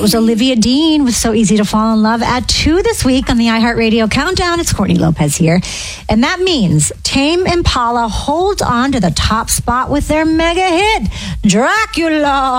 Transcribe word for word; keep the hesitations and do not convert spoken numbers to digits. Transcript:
That was Olivia Dean with So Easy to Fall in Love. At two this week on the iHeartRadio Countdown, it's Courtney Lopez here. And that means Tame Impala hold on to the top spot with their mega hit, Dracula.